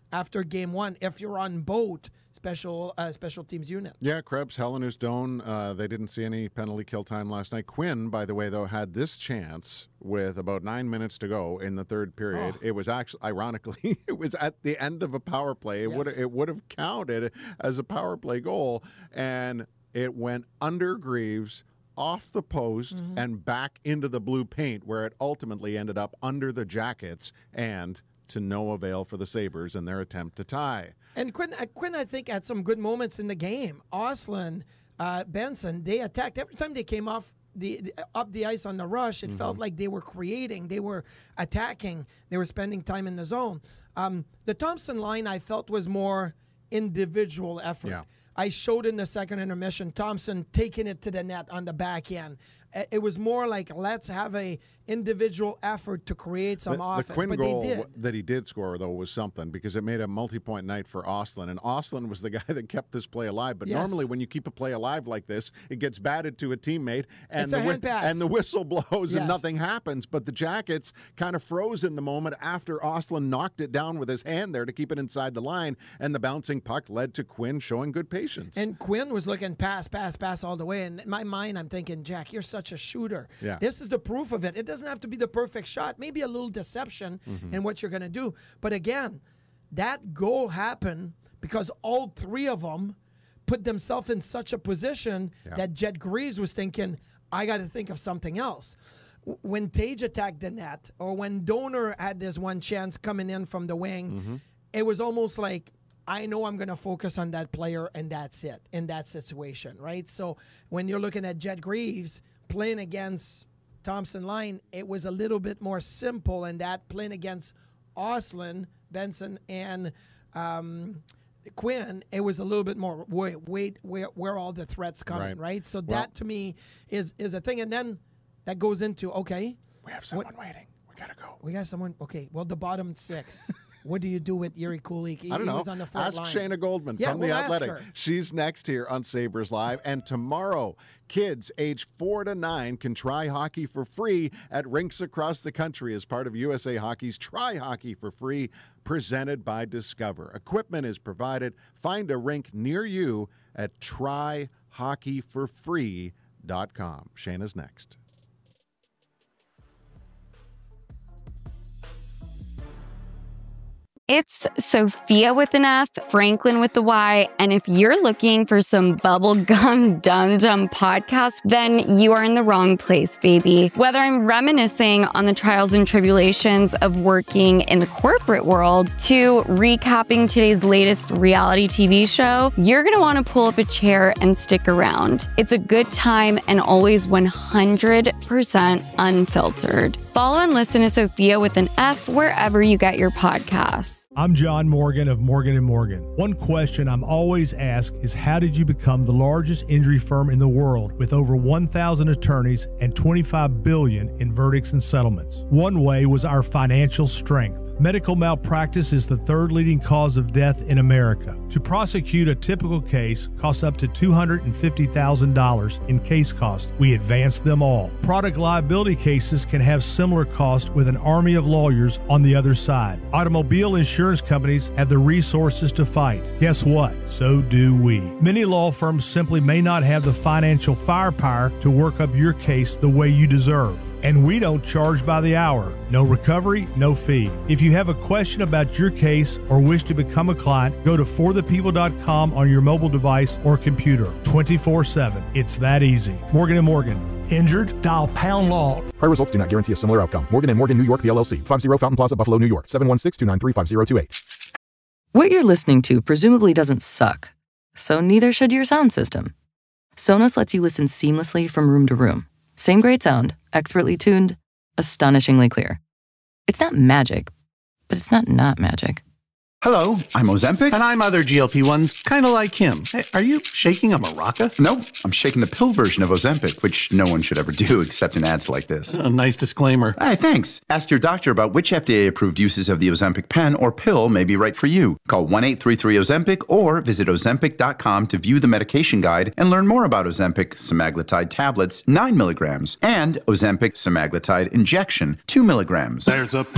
after game one if you're on both special teams unit. Yeah, Krebs, Helenus, Doan, they didn't see any penalty kill time last night. Quinn, by the way, though, had this chance with about 9 minutes to go in the third period. It was actually, ironically, it was at the end of a power play. It would have counted as a power play goal, and it went under Greaves, off the post, and back into the blue paint, where it ultimately ended up under the Jackets and to no avail for the Sabres in their attempt to tie. And Quinn, I think, had some good moments in the game. Ostlund, Benson, they attacked. Every time they came off up the ice on the rush, it felt like they were creating, they were attacking, they were spending time in the zone. The Thompson line, I felt, was more individual effort. Yeah. I showed in the second intermission Thompson taking it to the net on the back end. It was more like, let's have a individual effort to create some offense. The Quinn but goal that he did score, though, was something, because it made a multi-point night for Ostlund. And Ostlund was the guy that kept this play alive. But normally when you keep a play alive like this, it gets batted to a teammate, and the whistle blows and nothing happens. But the Jackets kind of froze in the moment after Ostlund knocked it down with his hand there to keep it inside the line. And the bouncing puck led to Quinn showing good patience. And Quinn was looking pass all the way. And in my mind, I'm thinking, Jack, you're such a shooter. Yeah. This is the proof of it. It doesn't have to be the perfect shot. Maybe a little deception in what you're going to do. But again, that goal happened because all three of them put themselves in such a position that Jet Greaves was thinking, I got to think of something else. When Tage attacked the net, or when Donor had this one chance coming in from the wing, it was almost like, I know I'm going to focus on that player, and that's it in that situation, right? So when you're looking at Jet Greaves playing against Thompson line, it was a little bit more simple, and that playing against Ostlund, Benson, and Quinn, it was a little bit more, wait, where all the threats coming, right? So that, to me, is a thing. And then that goes into, okay. We have someone waiting. We got to go. We got someone. Okay, well, the bottom six. What do you do with Yuri Kulik? I don't know. Was on the ask line. Shayna Goldman from The Athletic. She's next here on Sabres Live. And tomorrow, kids age 4 to 9 can try hockey for free at rinks across the country as part of USA Hockey's Try Hockey for Free, presented by Discover. Equipment is provided. Find a rink near you at tryhockeyforfree.com. Shayna's next. It's Sophia with an F, Franklin with the Y, and if you're looking for some bubblegum dum-dum podcast, then you are in the wrong place, baby. Whether I'm reminiscing on the trials and tribulations of working in the corporate world to recapping today's latest reality TV show, you're going to want to pull up a chair and stick around. It's a good time and always 100% unfiltered. Follow and listen to Sophia with an F wherever you get your podcasts. I'm John Morgan of Morgan & Morgan. One question I'm always asked is, how did you become the largest injury firm in the world with over 1,000 attorneys and $25 billion in verdicts and settlements? One way was our financial strength. Medical malpractice is the third leading cause of death in America. To prosecute a typical case costs up to $250,000 in case costs. We advance them all. Product liability cases can have similar costs with an army of lawyers on the other side. Automobile insurance companies have the resources to fight. Guess what? So do we. Many law firms simply may not have the financial firepower to work up your case the way you deserve. And we don't charge by the hour. No recovery, no fee. If you have a question about your case or wish to become a client, go to forthepeople.com on your mobile device or computer 24/7. It's that easy. Morgan & Morgan. Injured? Dial pound law. Prior results do not guarantee a similar outcome. Morgan & Morgan, New York, PLLC. 50 Fountain Plaza, Buffalo, New York. 716-293-5028. What you're listening to presumably doesn't suck, so neither should your sound system. Sonos lets you listen seamlessly from room to room. Same great sound, expertly tuned, astonishingly clear. It's not magic, but it's not magic. Hello, I'm Ozempic. And I'm other GLP-1s, kind of like him. Hey, are you shaking a maraca? No, I'm shaking the pill version of Ozempic, which no one should ever do except in ads like this. A nice disclaimer. Hey, thanks. Ask your doctor about which FDA-approved uses of the Ozempic pen or pill may be right for you. Call 1-833-OZEMPIC or visit Ozempic.com to view the medication guide and learn more about Ozempic semaglutide tablets, 9 milligrams, and Ozempic semaglutide injection, 2 milligrams. There's a